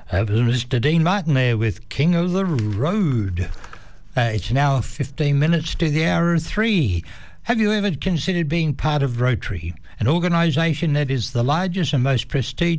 That was Mr. Dean Martin there with King of the Road. It's now 15 minutes to the hour of 3. Have you ever considered being part of Rotary, an organisation that is the largest and most prestigious